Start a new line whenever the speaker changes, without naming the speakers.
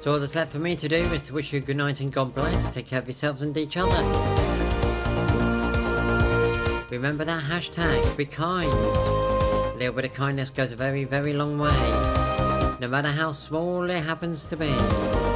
So all that's left for me to do is to wish you good night and God bless. Take care of yourselves and each other. Remember that hashtag, be kind. A little bit of kindness goes a very, very long way. No matter how small it happens to be.